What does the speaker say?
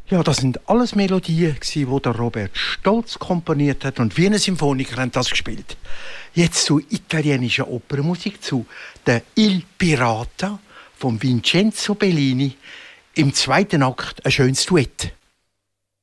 Ja, das sind alles Melodien, die der Robert Stolz komponiert hat, und Wiener Symphoniker haben das gespielt. Jetzt zu italienischer Opernmusik, zu der Il Pirata von Vincenzo Bellini. Im zweiten Akt ein schönes Duett.